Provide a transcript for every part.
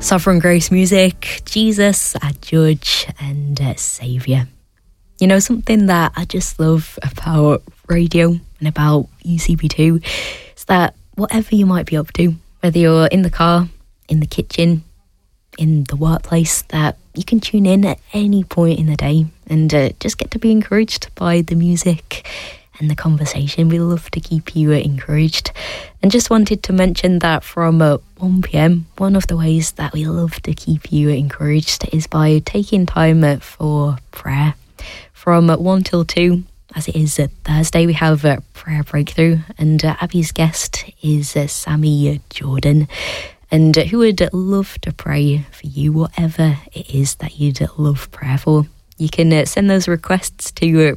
Sovereign Grace Music, Jesus, our Judge and Saviour. You know, something that I just love about radio and about UCB2 is that whatever you might be up to, whether you're in the car, in the kitchen, in the workplace, that you can tune in at any point in the day and just get to be encouraged by the music and the conversation. We love to keep you encouraged. And just wanted to mention that from 1 p.m, one of the ways that we love to keep you encouraged is by taking time for prayer. From 1 till 2, as it is Thursday, we have Prayer Breakthrough, and Abby's guest is Sammy Jordan, and who would love to pray for you, whatever it is that you'd love prayer for. You can send those requests to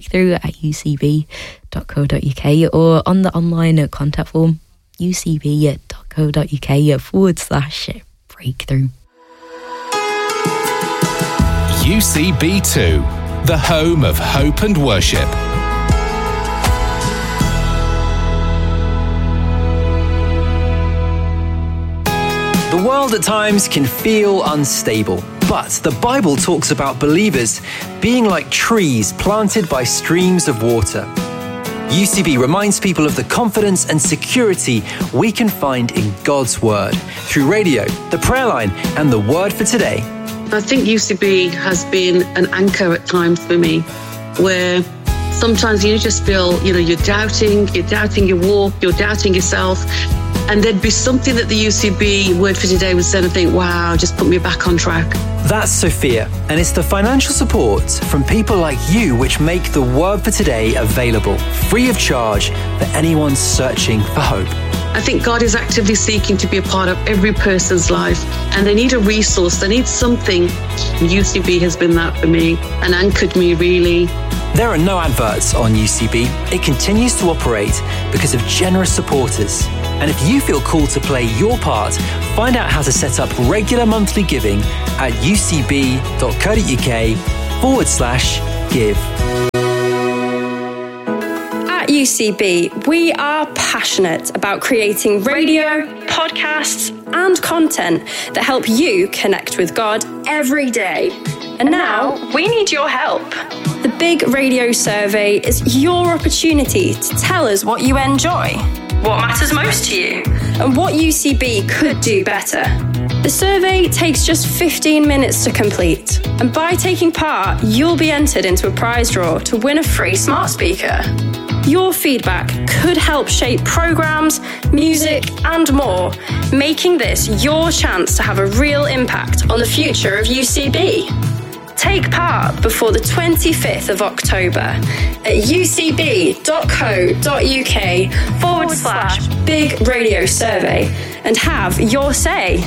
breakthrough@ucb.co.uk or on the online contact form, ucb.co.uk/breakthrough. UCB2, the home of hope and worship. The world at times can feel unstable, but the Bible talks about believers being like trees planted by streams of water. UCB reminds people of the confidence and security we can find in God's Word through radio, the prayer line, and the Word for Today. I think UCB has been an anchor at times for me, where sometimes you just feel, you're doubting your walk, you're doubting yourself. And there'd be something that the UCB Word for Today would say, and I think, wow, just put me back on track. That's Sophia, and it's the financial support from people like you which make the Word for Today available, free of charge, for anyone searching for hope. I think God is actively seeking to be a part of every person's life, and they need a resource, they need something. UCB has been that for me and anchored me, really. There are no adverts on UCB. It continues to operate because of generous supporters. And if you feel called to play your part, find out how to set up regular monthly giving at ucb.co.uk/give. At UCB, we are passionate about creating radio, podcasts, and content that help you connect with God every day. And now, we need your help. The Big Radio Survey is your opportunity to tell us what you enjoy, what matters most to you, and what UCB could do better. The survey takes just 15 minutes to complete, and by taking part, you'll be entered into a prize draw to win a free smart speaker. Your feedback could help shape programs, music, and more, making this your chance to have a real impact on the future of UCB. Take part before the 25th of October at ucb.co.uk/Big Radio Survey and have your say.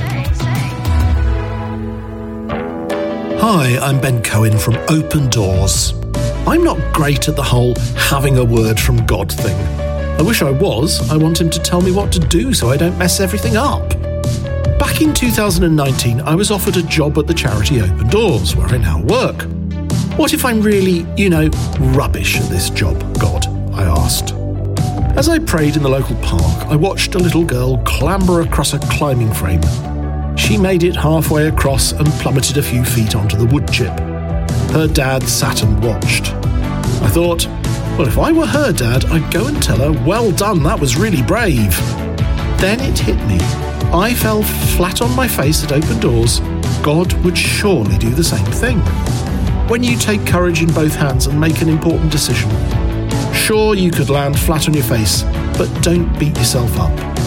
Hi, I'm Ben Cohen from Open Doors. I'm not great at the whole having a word from God thing. I wish I was. I want him to tell me what to do so I don't mess everything up. Back in 2019, I was offered a job at the charity Open Doors, where I now work. What if I'm really, rubbish at this job, God? I asked. As I prayed in the local park, I watched a little girl clamber across a climbing frame. She made it halfway across and plummeted a few feet onto the wood chip. Her dad sat and watched. I thought, well, if I were her dad, I'd go and tell her, well done, that was really brave. Then it hit me. I fell flat on my face at Open Doors. God would surely do the same thing. When you take courage in both hands and make an important decision, sure, you could land flat on your face, but don't beat yourself up.